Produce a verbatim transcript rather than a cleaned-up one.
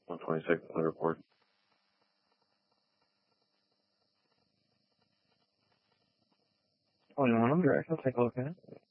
one twenty-six on the report. twenty-one, I'm direct. I'll take a look at it.